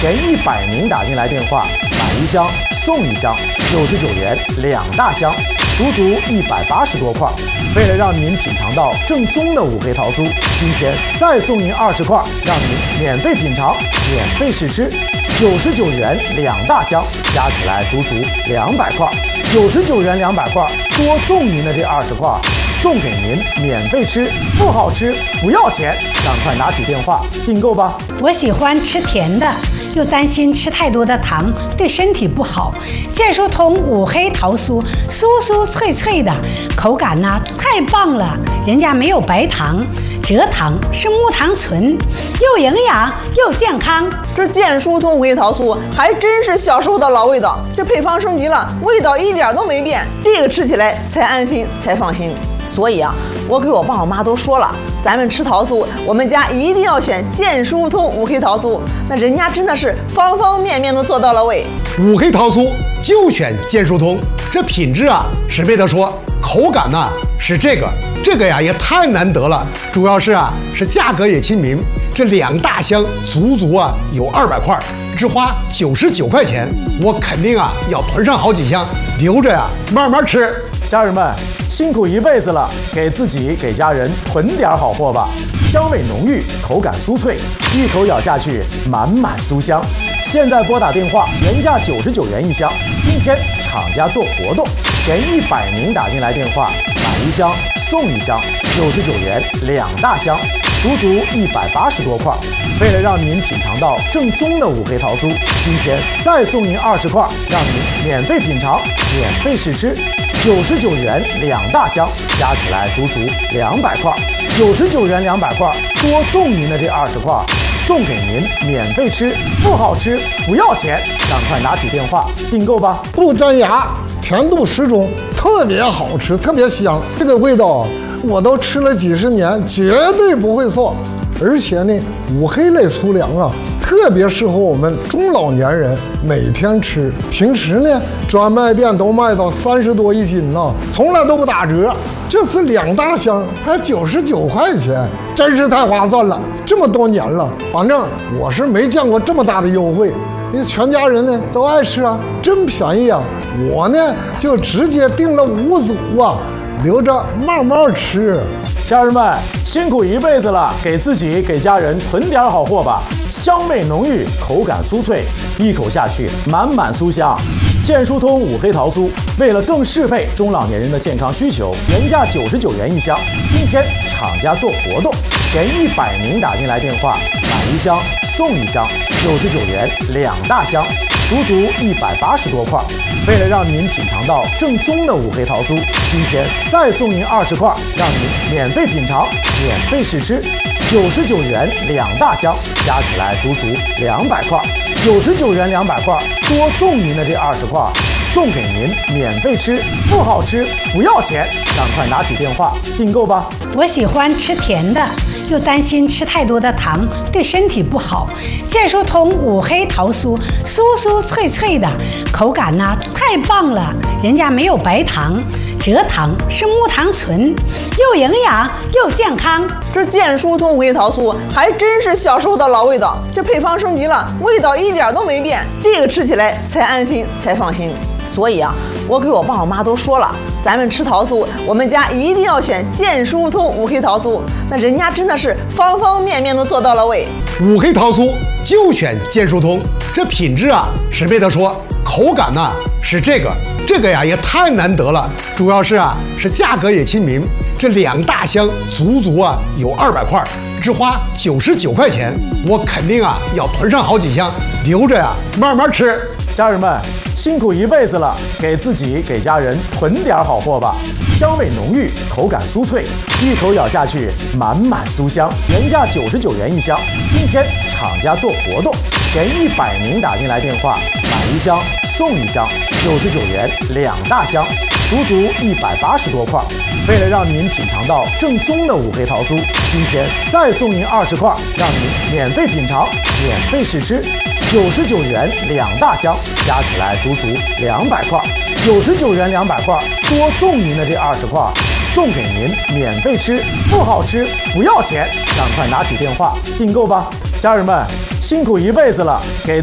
前100名打进来电话，买1箱送1箱，99元2大箱，足足180多块。为了让您品尝到正宗的五黑桃酥，今天再送您20块，让您免费品尝、免费试吃。99元2大箱，加起来足足200块。99元200块，多送您的这20块，送给您免费吃，不好吃不要钱，赶快拿起电话订购吧。 我喜欢吃甜的，又担心吃太多的糖对身体不好。健舒通五黑桃酥，酥酥脆脆的，口感呢太棒了，人家没有白糖，蔗糖是木糖醇，又营养又健康。 这健舒通五黑桃酥还真是小时候的老味道，这配方升级了，味道一点都没变，这个吃起来才安心才放心。所以啊，我给我爸我妈都说了，咱们吃桃酥，我们家一定要选健舒通五黑桃酥，那人家真的是方方面面都做到了位。 五黑桃酥就选健舒通，这品质啊是没得说，口感呢是这个呀也太难得了，主要是价格也亲民，这2大箱足足有200块，只花99块钱，我肯定要囤上好几箱，留着慢慢吃。 家人们辛苦一辈子了，给自己给家人囤点好货吧。香味浓郁，口感酥脆，一口咬下去满满酥香。现在拨打电话，原价99元1箱，今天厂家做活动，前100名打进来电话，买1箱送1箱，99元2大箱，足足180多块。为了让您品尝到正宗的五黑桃酥，今天再送您20块，让您免费品尝、免费试吃。99元2大箱，加起来足足200块。99元200块，多送您的这20块，送给您免费吃，不好吃不要钱，赶快拿起电话订购吧。 不粘牙，甜度适中，特别好吃，特别香。这个味道我都吃了几十年，绝对不会错。而且呢，五黑类粗粮特别适合我们中老年人每天吃。平时呢，专卖店都卖到30多一斤从来都不打折。这次2大箱才99块钱，真是太划算了。这么多年了，反正我是没见过这么大的优惠。你全家人呢都爱吃真便宜我呢就直接订了5组留着慢慢吃。 家人们辛苦一辈子了，给自己给家人囤点好货吧。香味浓郁，口感酥脆，一口下去满满酥香。健舒通五黑桃酥，为了更适配中老年人的健康需求，原价99元1箱，今天厂家做活动，前100名打进来电话，买1箱送1箱，99元2大箱，足足180多块。为了让您品尝到正宗的五黑桃酥，今天再送您20块，让您免费品尝、免费试吃。99元2大箱，加起来足足200块。99元200块，多送您的这20块，送给您免费吃，不好吃不要钱，赶快拿起电话订购吧。 我喜欢吃甜的，又担心吃太多的糖对身体不好。健舒通五黑桃酥，酥酥脆脆的，口感呢太棒了，人家没有白糖，蔗糖是木糖醇，又营养又健康。 这健舒通五黑桃酥还真是小时候的老味道，这配方升级了，味道一点都没变，这个吃起来才安心才放心。所以我给我爸我妈都说了，咱们吃桃酥，我们家一定要选健舒通五黑桃酥，那人家真的是方方面面都做到了位。 五黑桃酥就选健舒通，这品质是没得说，口感呢是这个呀也太难得了，主要是价格也亲民，这2大箱足足有200块，只花99块钱，我肯定要囤上好几箱，留着慢慢吃。 家人们辛苦一辈子了，给自己给家人囤点好货吧。香味浓郁，口感酥脆，一口咬下去满满酥香。原价99元1箱，今天厂家做活动，前100名打进来电话，买1箱送1箱，99元2大箱，足足180多块。为了让您品尝到正宗的五黑桃酥，今天再送您20块，让您免费品尝、免费试吃。99元2大箱，加起来足足200块。99元200块，多送您的这20块，送给您免费吃，不好吃不要钱，赶快拿起电话订购吧。家人们辛苦一辈子了，给